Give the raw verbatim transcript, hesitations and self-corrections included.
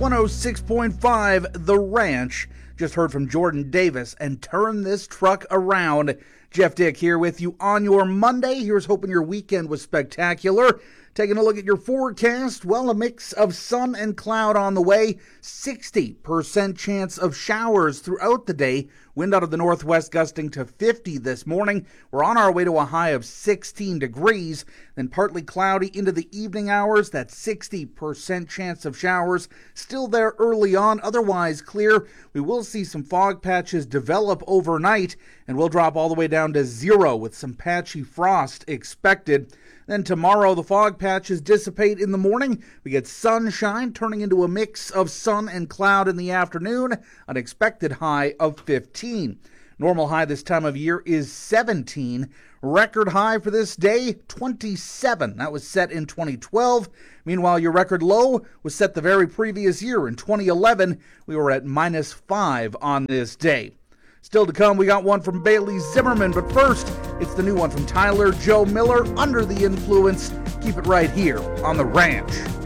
one oh six point five The Ranch. Just heard from Jordan Davis and Turn This Truck Around. Jeff Dick here with you on your Monday. Here's hoping your weekend was spectacular. Taking a look at your forecast, well, a mix of sun and cloud on the way. sixty percent chance of showers throughout the day. Wind out of the northwest gusting to fifty this morning. We're on our way to a high of sixteen degrees. Then partly cloudy into the evening hours. That sixty percent chance of showers still there early on. Otherwise clear. We will see some fog patches develop overnight, and we'll drop all the way down to zero with some patchy frost expected. Then tomorrow, the fog patches dissipate in the morning. We get sunshine turning into a mix of sun and cloud in the afternoon. An expected high of fifteen. Normal high this time of year is seventeen. Record high for this day, twenty-seven. That was set in twenty twelve. Meanwhile, your record low was set the very previous year. In twenty eleven, we were at minus five on this day. Still to come, we got one from Bailey Zimmerman, but first, it's the new one from Tyler Joe Miller, Under the Influence. Keep it right here on The Ranch.